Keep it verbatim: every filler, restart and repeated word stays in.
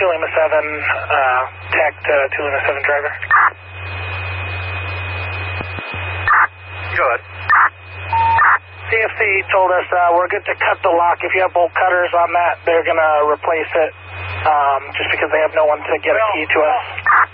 two Lima seven, uh, tech to two Lima seven driver. Go ahead. C F C told us uh, we're good to cut the lock. If you have bolt cutters on that, they're going to replace it um, just because they have no one to get well, a key to us.